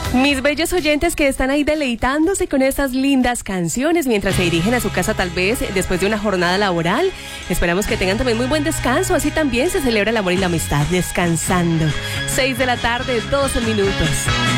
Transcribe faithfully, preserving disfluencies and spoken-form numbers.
Mis bellos oyentes que están ahí deleitándose con estas lindas canciones mientras se dirigen a su casa, tal vez después de una jornada laboral. Esperamos que tengan también muy buen descanso, así también se celebra el amor y la amistad, descansando. seis de la tarde, doce minutos.